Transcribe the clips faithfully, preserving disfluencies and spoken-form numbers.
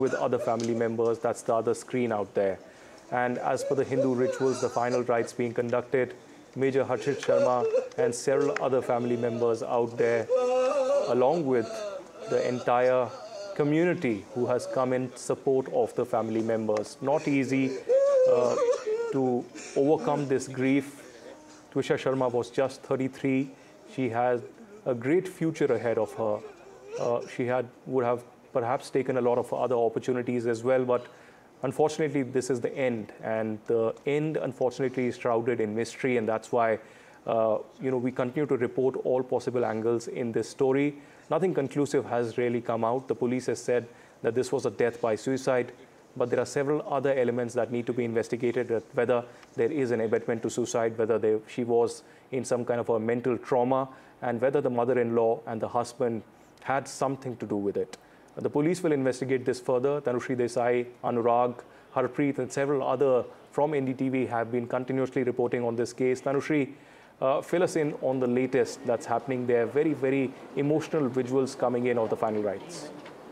with other family members. That's the other screen out there. And as per the Hindu rituals, the final rites being conducted, Major Harshit Sharma and several other family members out there, along with the entire community who has come in support of the family members. Not easy uh, to overcome this grief. Twisha Sharma was just thirty-three. She has a great future ahead of her. Uh, she had would have perhaps taken a lot of other opportunities as well, but unfortunately, this is the end, and the end, unfortunately, is shrouded in mystery, and that's why, uh, you know, we continue to report all possible angles in this story. Nothing conclusive has really come out. The police has said that this was a death by suicide, but there are several other elements that need to be investigated, that whether there is an abetment to suicide, whether they, she was in some kind of a mental trauma, and whether the mother-in-law and the husband had something to do with it. The police will investigate this further. Tanushree Desai, Anurag, Harpreet, and several other from N D T V have been continuously reporting on this case. Tanushree, uh, fill us in on the latest that's happening there. Very, very emotional visuals coming in of the final rites.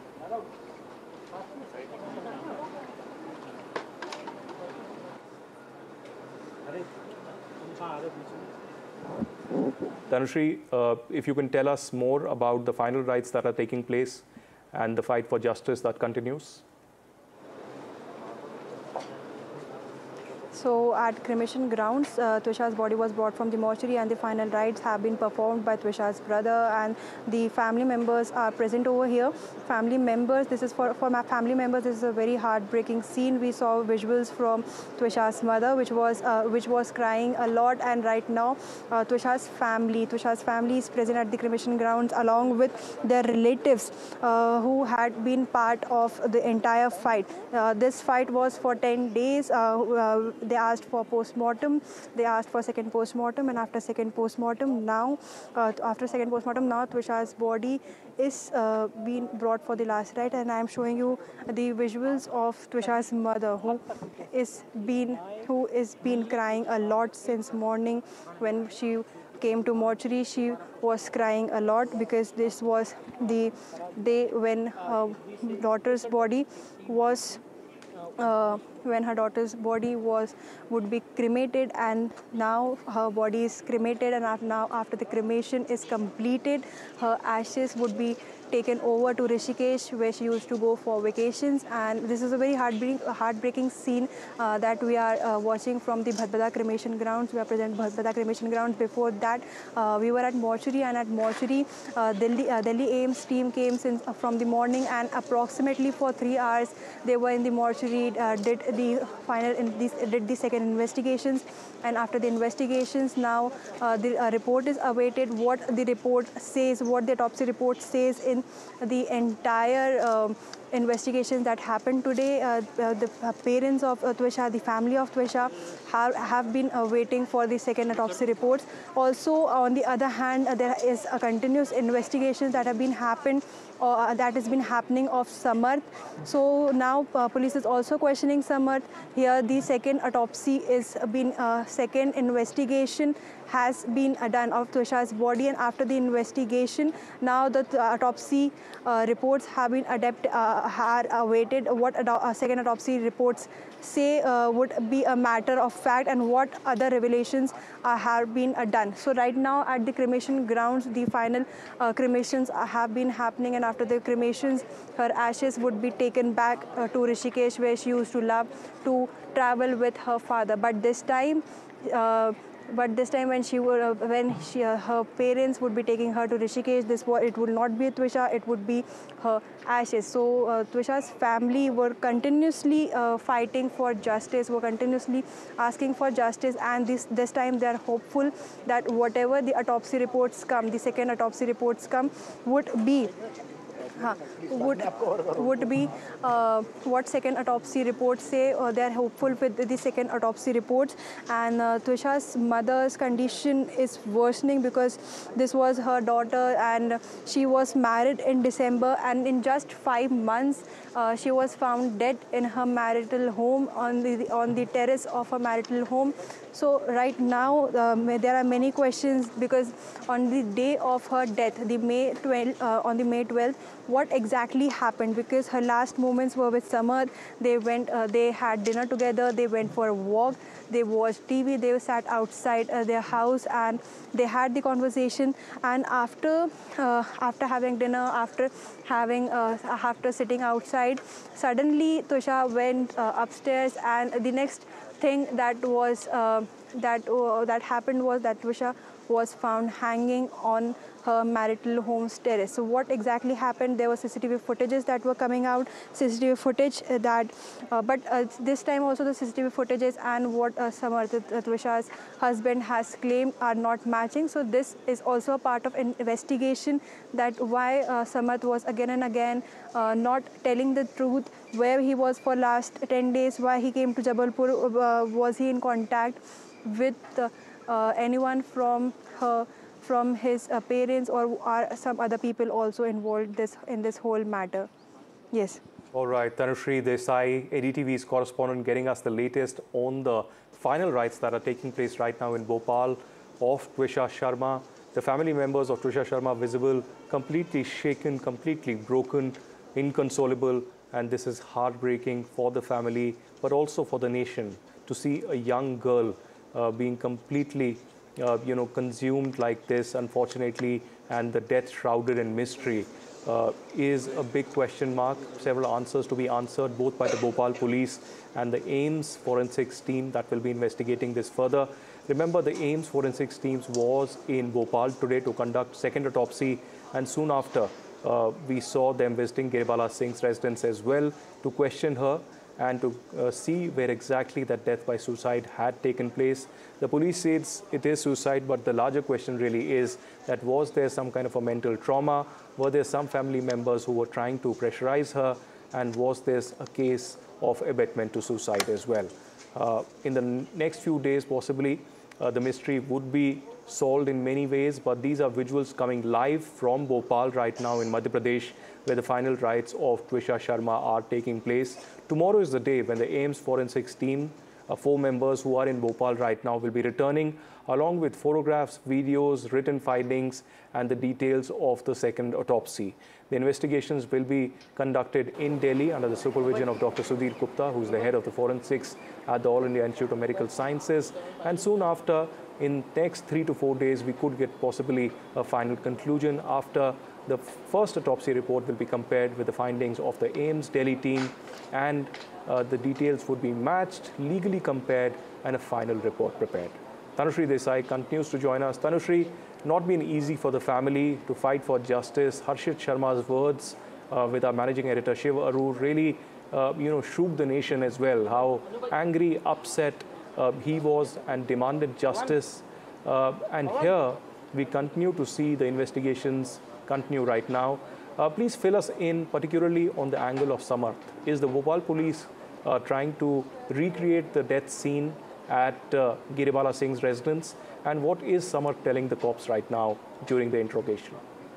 Tanushree, uh, if you can tell us more about the final rites that are taking place and the fight for justice that continues. So at cremation grounds, uh, Twisha's body was brought from the mortuary, and the final rites have been performed by Twisha's brother, and the family members are present over here. Family members, this is for, for my family members, this is a very heartbreaking scene. We saw visuals from Twisha's mother, which was uh, which was crying a lot, and right now uh, Twisha's family, Twisha's family is present at the cremation grounds along with their relatives uh, who had been part of the entire fight. Uh, this fight was for ten days. Uh, uh, They asked for post-mortem, they asked for second post-mortem, and after second post-mortem, now, uh, after second post-mortem, now Twisha's body is uh, being brought for the last rite, and I am showing you the visuals of Twisha's mother, who is been, who is been crying a lot since morning. When she came to mortuary, she was crying a lot because this was the day when her daughter's body was Uh, when her daughter's body was would be cremated, and now her body is cremated, and now after the cremation is completed, her ashes would be taken over to Rishikesh, where she used to go for vacations. And this is a very heartbreaking, heartbreaking scene uh, that we are uh, watching from the Bhatbada cremation grounds. We are present at Bhatbada cremation grounds. Before that, uh, we were at mortuary, and at mortuary, uh, Delhi, uh, Delhi A I M S team came since, uh, from the morning, and approximately for three hours they were in the mortuary, uh, did the final, in this, did the second investigations, and after the investigations, now uh, the uh, report is awaited. What the report says, what the autopsy report says in the entire um, investigations that happened today. Uh, uh, the uh, parents of uh, Twisha, the family of Twisha, have, have been uh, waiting for the second autopsy reports. Also, on the other hand, uh, there is a continuous investigations that have been happened, uh, that has been happening of Samarth. So now uh, police is also questioning Samarth. Here, the second autopsy is been uh, second investigation has been uh, done of Twisha's body, and after the investigation, now the uh, autopsy uh, reports have been adapt, uh, are awaited. What uh, second autopsy reports say uh, would be a matter of fact, and what other revelations uh, have been uh, done. So right now at the cremation grounds, the final uh, cremations have been happening, and after the cremations, her ashes would be taken back uh, to Rishikesh, where she used to love to travel with her father. But this time, uh, But this time, when she were, uh, when she, uh, her parents would be taking her to Rishikesh, this it would not be Twisha, it would be her ashes. So uh, Twisha's family were continuously uh, fighting for justice, were continuously asking for justice, and this this time they are hopeful that whatever the autopsy reports come, the second autopsy reports come, would be. Huh. Would would be uh, what second autopsy reports say. Uh, they are hopeful with the second autopsy reports, and uh, Twisha's mother's condition is worsening because this was her daughter, and she was married in December, and in just five months uh, she was found dead in her marital home, on the on the terrace of her marital home. So right now um, there are many questions, because on the day of her death, the May twelfth, uh, on the May twelfth, what exactly happened, because her last moments were with Samarth. They went, uh, they had dinner together, they went for a walk, they watched T V, they sat outside uh, their house and they had the conversation. And after, uh, after having dinner, after having, uh, after sitting outside, suddenly Tusha went uh, upstairs, and the next thing that was uh, that uh, that happened was that Tusha was found hanging on her marital home's terrace. So what exactly happened? There were C C T V footages that were coming out, C C T V footage that, uh, but uh, this time also the C C T V footages and what uh, Samarth, uh, Tusha's husband, has claimed are not matching. So this is also a part of an investigation, that why uh, Samarth was again and again uh, not telling the truth, where he was for last ten days, why he came to Jabalpur, uh, was he in contact with uh, uh, anyone from her, from his uh, parents, or are some other people also involved this in this whole matter? Yes. All right, Tanushree Desai, A D T V's correspondent, getting us the latest on the final rites that are taking place right now in Bhopal of Twisha Sharma. The family members of Twisha Sharma visible completely shaken, completely broken, inconsolable, and this is heartbreaking for the family, but also for the nation, to see a young girl uh, being completely Uh, you know, consumed like this, unfortunately, and the death shrouded in mystery uh, is a big question mark. Several answers to be answered, both by the Bhopal police and the AIIMS forensics team that will be investigating this further. Remember, the AIIMS forensics teams was in Bhopal today to conduct second autopsy, and soon after uh, we saw them visiting Giribala Singh's residence as well to question her and to uh, see where exactly that death by suicide had taken place. The police says it is suicide, but the larger question really is that was there some kind of a mental trauma? Were there some family members who were trying to pressurize her? And was this a case of abetment to suicide as well? Uh, in the next few days, possibly, uh, the mystery would be solved in many ways, but these are visuals coming live from Bhopal right now in Madhya Pradesh, where the final rites of Twisha Sharma are taking place. Tomorrow is the day when the AIIMS forensics team, uh, four members who are in Bhopal right now, will be returning, along with photographs, videos, written findings, and the details of the second autopsy. The investigations will be conducted in Delhi under the supervision of Doctor Sudhir Gupta, who is the head of the forensics at the All India Institute of Medical Sciences. And soon after, in next three to four days, we could get possibly a final conclusion after the first autopsy report will be compared with the findings of the AIIMS Delhi team, and uh, the details would be matched, legally compared, and a final report prepared. Tanushree Desai continues to join us. Tanushree, not been easy for the family to fight for justice. Harshit Sharma's words uh, with our managing editor Shiv Arur really uh, you know, shook the nation as well. How angry, upset uh, he was and demanded justice. Uh, and here we continue to see the investigations continue right now. Uh, please fill us in, particularly on the angle of Samarth. Is the Bhopal police uh, trying to recreate the death scene at uh, Giribala Singh's residence? And what is Samarth telling the cops right now during the interrogation?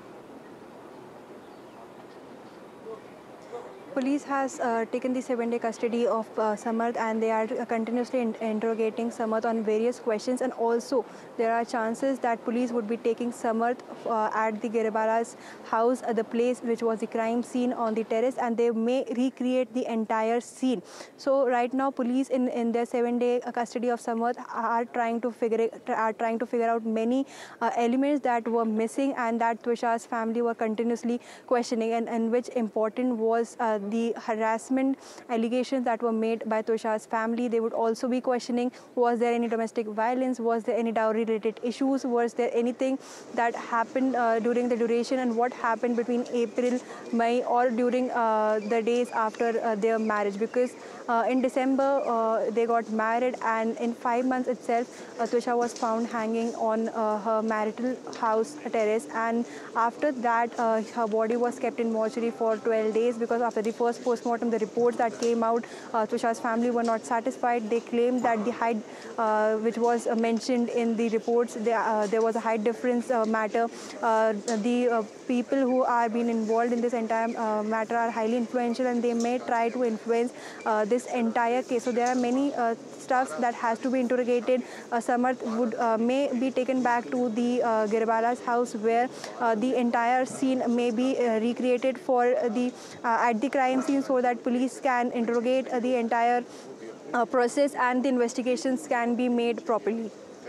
Police has uh, taken the seven-day custody of uh, Samarth, and they are uh, continuously in interrogating Samarth on various questions. And also, there are chances that police would be taking Samarth uh, at the Giribala's house, uh, the place which was the crime scene on the terrace, and they may recreate the entire scene. So right now, police in in their seven-day custody of Samarth are trying to figure it, are trying to figure out many uh, elements that were missing and that Twisha's family were continuously questioning, and, and which important was uh, the harassment allegations that were made by Twisha's family. They would also be questioning, was there any domestic violence, was there any dowry related issues, was there anything that happened uh, during the duration, and what happened between April, May, or during uh, the days after uh, their marriage, because uh, in December uh, they got married, and in five months itself uh, Twisha was found hanging on uh, her marital house terrace, and after that uh, her body was kept in mortuary for twelve days, because after the the first postmortem, the reports that came out, uh, Trisha's family were not satisfied. They claimed that the height, uh, which was uh, mentioned in the reports, they, uh, there was a height difference uh, matter. Uh, the uh, people who are being involved in this entire uh, matter are highly influential, and they may try to influence uh, this entire case. So there are many uh, stuffs that has to be interrogated. Uh, Samarth would uh, may be taken back to the uh, Giribala's house, where uh, the entire scene may be uh, recreated for the uh, at the crime scene, so that police can interrogate uh, the entire uh, process and the investigations can be made properly.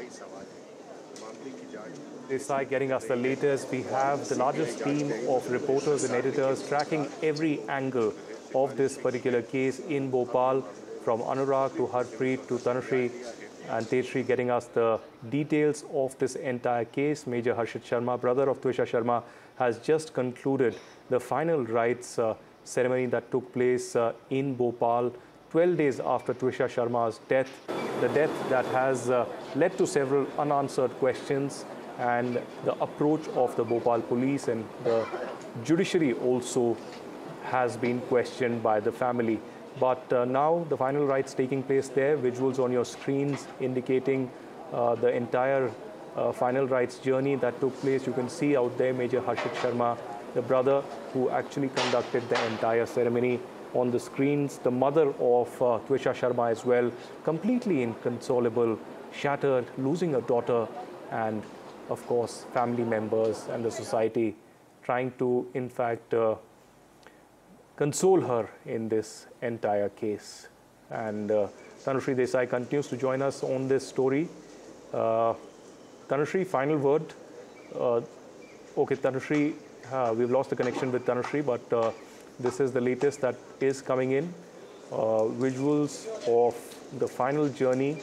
Desai getting us the latest. We have the largest team of reporters and editors tracking every angle of this particular case in Bhopal, from Anurag to Harpreet to Tanushree and Tejashree, getting us the details of this entire case. Major Harshit Sharma, brother of Twisha Sharma, has just concluded the final rites uh, ceremony that took place uh, in Bhopal twelve days after Twisha Sharma's death. The death that has uh, led to several unanswered questions, and the approach of the Bhopal police and the judiciary also has been questioned by the family. But uh, now the final rites taking place there, visuals on your screens indicating uh, the entire uh, final rites journey that took place. You can see out there Major Harshit Sharma, the brother who actually conducted the entire ceremony. On the screens, the mother of uh, Twisha Sharma as well, completely inconsolable, shattered, losing a daughter, and of course family members and the society trying to in fact uh, console her in this entire case. And uh, Tanushree Desai continues to join us on this story. Uh, Tanushree, final word. Uh, okay, Tanushree, uh, we've lost the connection with Tanushree, but uh, this is the latest that is coming in. Uh, visuals of the final journey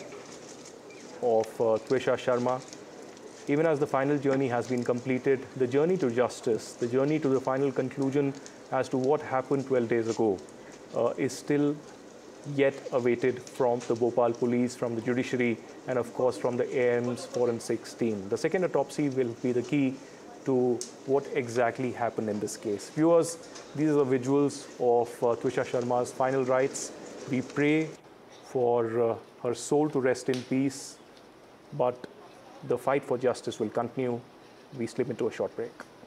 of uh, Twisha Sharma. Even as the final journey has been completed, the journey to justice, the journey to the final conclusion as to what happened twelve days ago uh, is still yet awaited from the Bhopal police, from the judiciary, and of course from the A I M's forensics team. The second autopsy will be the key to what exactly happened in this case. Viewers, these are the visuals of uh, Twisha Sharma's final rites. We pray for uh, her soul to rest in peace, but the fight for justice will continue. We slip into a short break.